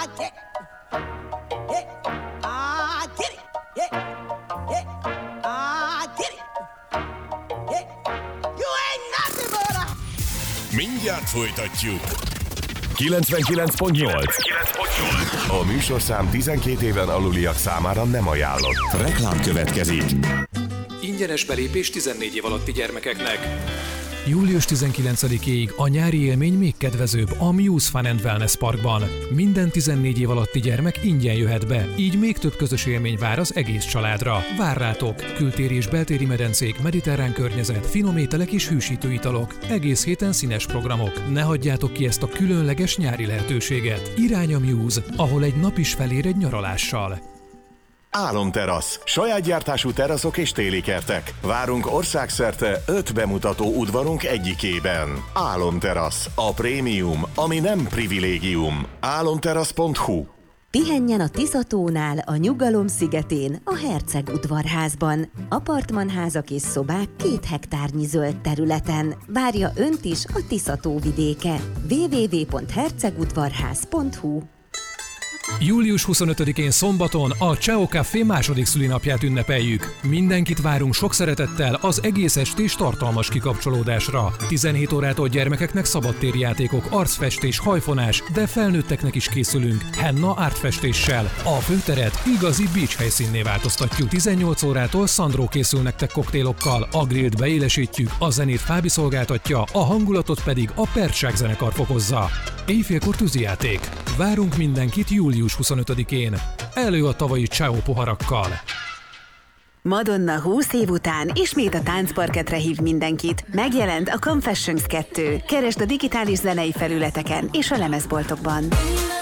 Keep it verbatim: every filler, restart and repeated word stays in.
get it. Yeah, I get it. Yeah, yeah, I get it. Yeah, you ain't nothing but a... Mindjárt folytatjuk. kilencvenkilenc pont nyolc. A műsorszám tizenkét éven aluliak számára nem ajánlott. Reklám következik. Ingyenes belépés tizennégy év alatti gyermekeknek. július tizenkilencedikéig a nyári élmény még kedvezőbb a Muse Fun and Wellness Parkban. Minden tizennégy év alatti gyermek ingyen jöhet be, így még több közös élmény vár az egész családra. Vár rátok! Kültéri és beltéri medencék, mediterrán környezet, finom ételek és hűsítő italok. Egész héten színes programok. Ne hagyjátok ki ezt a különleges nyári lehetőséget. Irány a Muse, ahol egy nap is felér egy nyaralással. Álomterasz. Saját gyártású teraszok és téli kertek. Várunk országszerte öt bemutató udvarunk egyikében. Álomterasz. A prémium, ami nem privilégium. álomterasz pont hu. Pihenjen a Tiszatónál, a Nyugalom szigetén, a Herceg udvarházban. Apartmanházak és szobák két hektárnyi zöld területen. Várja önt is a Tiszató vidéke. double-u double-u double-u pont hercegudvarház pont hu. július huszonötödikén szombaton a Ciao Café második szülinapját ünnepeljük. Mindenkit várunk sok szeretettel az egész estés tartalmas kikapcsolódásra. tizenhét órától gyermekeknek szabadtéri játékok, arcfestés, hajfonás, de felnőtteknek is készülünk henna ártfestéssel. A főteret igazi beach helyszínné változtatjuk. tizennyolc órától Sandro készül nektek koktélokkal, a grillt beélesítjük, a zenét Fábi szolgáltatja, a hangulatot pedig a Percság zenekar fokozza. Éjfélkor tűzijáték. Várunk mindenkit július huszonötödikén. Elő a tavalyi Ciao poharakkal. Madonna húsz év után ismét a táncparketre hív mindenkit. Megjelent a Confessions kettő. Keresd a digitális zenei felületeken és a lemezboltokban.